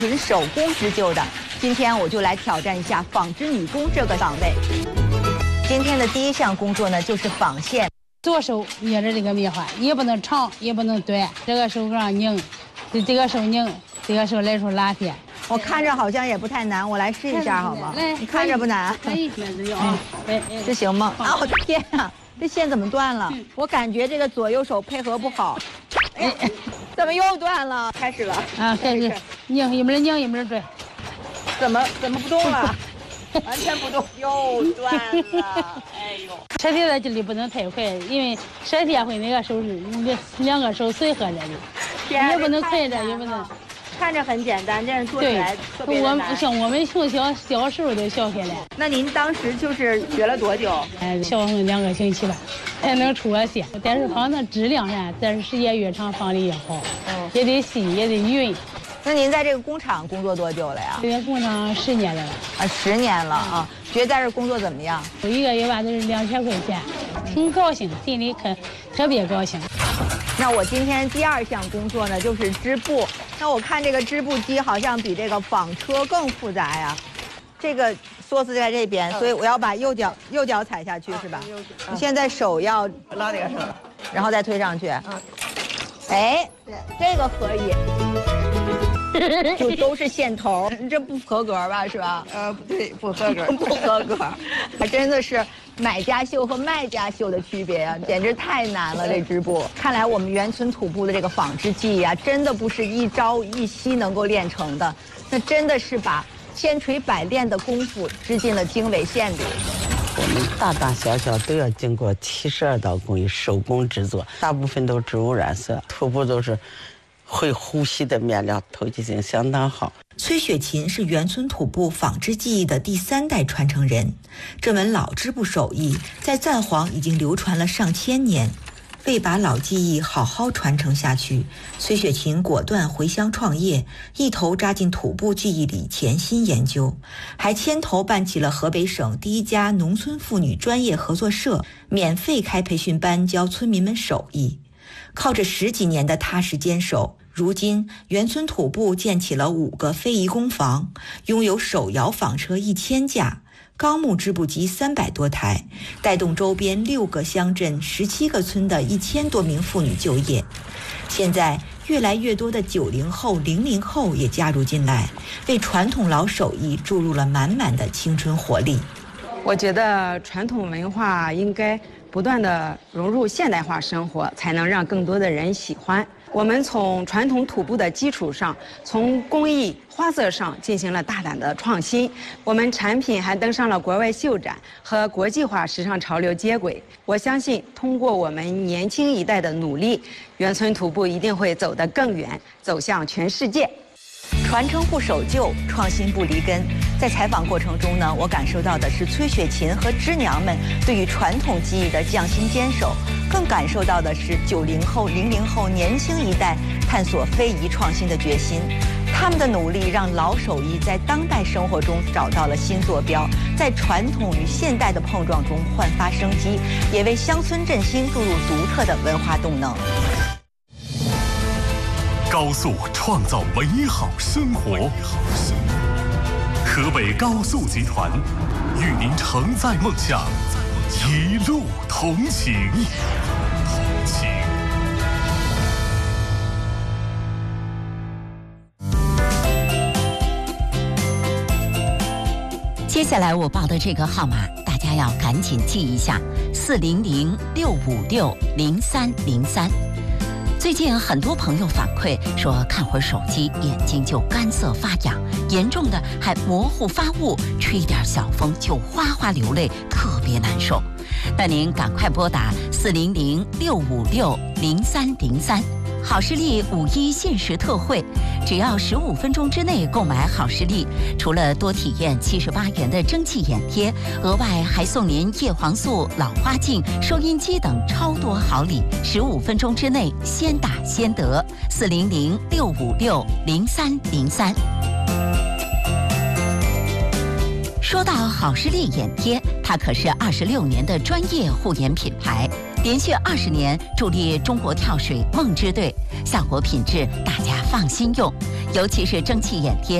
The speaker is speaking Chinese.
纯手工织就的。今天我就来挑战一下纺织女工这个岗位。今天的第一项工作呢，就是纺线。 左手捏着这个棉花，也不能长，也不能短，这个手上拧，这个手拧，这个手来说拉线。 我看着好像也不太难，我来试一下好吗？ 来， 你看着不难？ 可以， 这行吗？啊，我的天啊，这线怎么断了？我感觉这个左右手配合不好。哎，怎么又断了？开始了啊，开始拧，一边拧一边拽。 怎么不动了？完全不动，又断了。哎呦， 扯铁的劲力不能太快，因为扯铁会那个手是两个手随合着的，也不能快着，也不能。 看着很简单，但是做起来特别难。 我们从小时候都学下来。 那您当时就是学了多久？ 学了2个星期吧，才能出个线。但是纺的质量呀，但是时间越长，纺的越好，也得细，也得匀。 那您在这个工厂工作多久了呀？ 这个工厂10年了。 啊，10年了啊！觉得在这工作怎么样？ 我1个月吧都是2000块钱，挺高兴，心里特别高兴。 那我今天第2项工作呢，就是织布。那我看这个织布机好像比这个纺车更复杂呀。这个梭子在这边，所以我要把右脚踩下去，是吧？你现在手要拉这个手， 然后再推上去。哎，这个可以。就都是线头，这不合格吧？是吧？ 对，不合格， 不合格，还真的是买家秀和卖家秀的区别啊，简直太难了这织布。看来我们原村土布的这个纺织技艺啊，真的不是一朝一夕能够练成的，那真的是把千锤百炼的功夫织进了经纬线里。 我们大大小小都要经过72道工艺手工制作，大部分都植物染色，土布都是会呼吸的面料，透气性相当好。 崔雪琴是原村土布纺织技艺的第3代传承人，这门老织布手艺在赞皇已经流传了上千年。为把老技艺好好传承下去，崔雪琴果断回乡创业，一头扎进土布技艺里潜心研究，还牵头办起了河北省第1家农村妇女专业合作社，免费开培训班教村民们手艺。靠着10几年的踏实坚守，如今原村土布建起了5个非遗工坊，拥有手摇纺车1000架，钢木织布机300多台，带动周边6个乡镇17个村的1000多名妇女就业。现在越来越多的90后、00后也加入进来，为传统老手艺注入了满满的青春活力。 我觉得传统文化应该不断地融入现代化生活，才能让更多的人喜欢。我们从传统土布的基础上，从工艺花色上进行了大胆的创新。我们产品还登上了国外秀展，和国际化时尚潮流接轨。我相信，通过我们年轻一代的努力，原村土布一定会走得更远，走向全世界。 传承不守旧，创新不离根。在采访过程中呢，我感受到的是崔雪琴和织娘们对于传统技艺的匠心坚守，更感受到的是90后、00后年轻一代探索非遗创新的决心。他们的努力让老手艺在当代生活中找到了新坐标，在传统与现代的碰撞中焕发生机，也为乡村振兴注入独特的文化动能。 高速创造美好生活，河北高速集团与您承载梦想，一路同行。 接下来我报的这个号码，大家要赶紧记一下：400-656-0303。最近很多朋友反馈说，看会儿手机眼睛就干涩发痒，严重的还模糊发雾，吹点小风就哗哗流泪，特别难受。那您赶快拨打400-656-0303。好视力5·1限时特惠，只要15分钟之内购买好视力，除了多体验78元的蒸汽眼贴，额外还送您叶黄素、老花镜、收音机等超多好礼。15分钟之内先打先得，400-656-0303。说到好视力眼贴，它可是26年的专业护眼品牌，连续20年助力中国跳水梦之队，效果品质大家放心用。 尤其是蒸汽眼贴。